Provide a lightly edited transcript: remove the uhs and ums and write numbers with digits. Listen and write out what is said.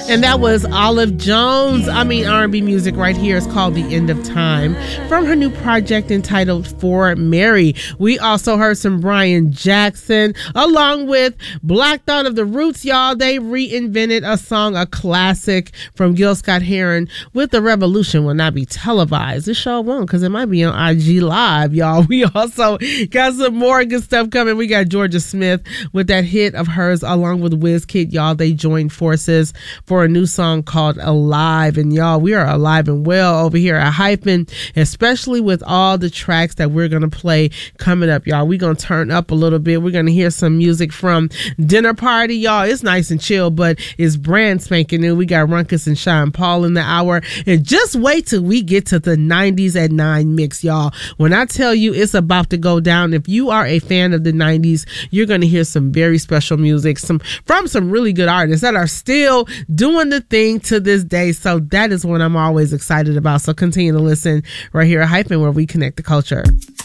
And that was Olive Jones. R&B music right here is called The End of Time from her new project entitled For Mary. We also heard some Brian Jackson along with Black Thought of the Roots, y'all. They reinvented a song, a classic from Gil Scott-Heron with The Revolution Will Not Be Televised. This show won't because it might be on IG Live, y'all. We also got some more good stuff coming. We got Georgia Smith with that hit of hers along with Wizkid, y'all. They joined forces for a new song called Alive. And y'all, we are alive and well over here at Hyphen, especially with all the tracks that we're going to play coming up, y'all. We're going to turn up a little bit. We're going to hear some music from Dinner Party, y'all. It's nice and chill, but it's brand spanking new. We got Ruckus and Sean Paul in the hour. And just wait till we get to the 90s at 9 mix, y'all. When I tell you it's about to go down, if you are a fan of the 90s, you're going to hear some very special music from some really good artists that are still doing the thing to this day. So that is what I'm always excited about. So continue to listen right here at Hyphen, where we connect the culture.